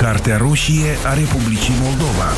Cartea roșie a Republicii Moldova.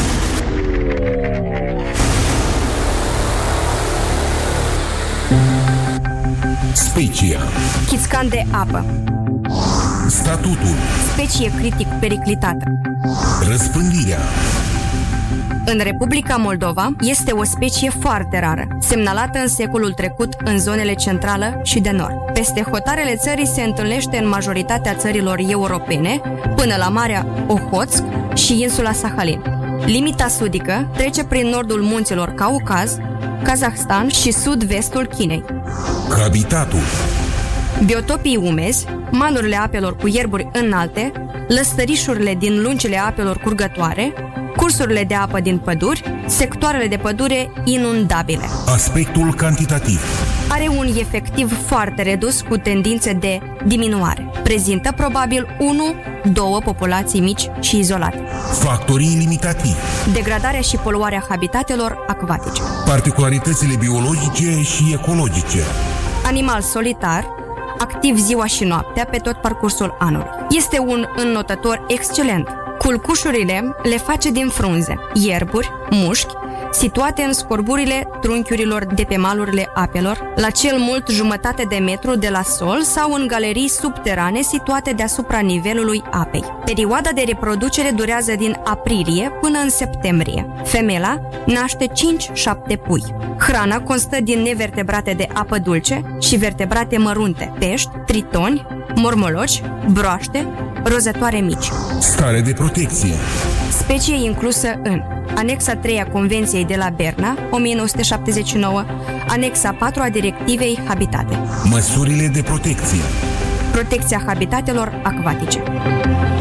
Specia. Chițcan de apă. Statutul. Specie critic periclitată. Răspândirea. În Republica Moldova este o specie foarte rară, semnalată în secolul trecut în zonele centrală și de nord. Peste hotarele țării se întâlnește în majoritatea țărilor europene, până la Marea Ohotsk și insula Sahalin. Limita sudică trece prin nordul munților Caucaz, Kazahstan și sud-vestul Chinei. Habitatul. Biotopii umezi, malurile apelor cu ierburi înalte, lăstărișurile din lungile apelor curgătoare, cursurile de apă din păduri, sectoarele de pădure inundabile. Aspectul cantitativ. Are un efectiv foarte redus cu tendințe de diminuare. Prezintă probabil 1-2 populații mici și izolate. Factorii limitativi. Degradarea și poluarea habitatelor acvatice. Particularitățile biologice și ecologice. Animal solitar, activ ziua și noaptea pe tot parcursul anului. Este un înnotător excelent. Culcușurile le face din frunze, ierburi, mușchi, situate în scorburile trunchiurilor de pe malurile apelor, la cel mult jumătate de metru de la sol sau în galerii subterane situate deasupra nivelului apei. Perioada de reproducere durează din aprilie până în septembrie. Femela naște 5-7 pui. Hrana constă din nevertebrate de apă dulce și vertebrate mărunte, pești, tritoni, mormoloci, broaște, rozătoare mici. Stare de protecție. Specie inclusă în Anexa 3 a Convenției de la Berna, 1979, Anexa 4 a Directivei Habitate. Măsurile de protecție. Protecția habitatelor acvatice.